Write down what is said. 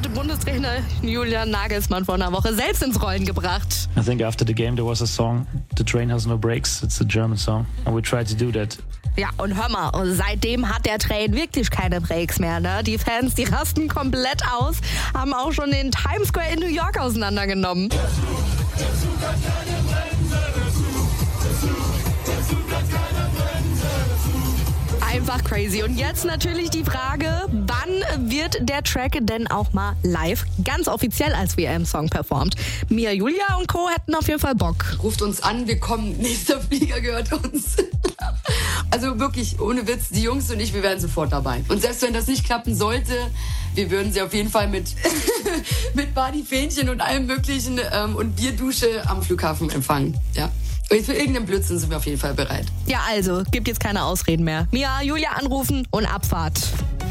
hat Bundestrainer Julian Nagelsmann vor einer Woche selbst ins Rollen gebracht. I think after the game there was a song, The Train Has No Brakes. It's a German song and we tried to do that. Ja, und hör mal, seitdem hat der Train wirklich keine Breaks mehr, ne? Die Fans, die rasten komplett aus, haben auch schon den Times Square in New York auseinandergenommen. Einfach crazy. Und jetzt natürlich die Frage, wann wird der Track denn auch mal live, ganz offiziell als WM-Song performt? Mia, Julia und Co. hätten auf jeden Fall Bock. Ruft uns an, wir kommen, nächster Flieger gehört uns. Also wirklich, ohne Witz, die Jungs und ich, wir wären sofort dabei. Und selbst wenn das nicht klappen sollte, wir würden sie auf jeden Fall mit Badyfähnchen und allem Möglichen und Bierdusche am Flughafen empfangen. Ja. Und für irgendeinen Blödsinn sind wir auf jeden Fall bereit. Ja, also, gibt jetzt keine Ausreden mehr. Mia, Julia anrufen und Abfahrt.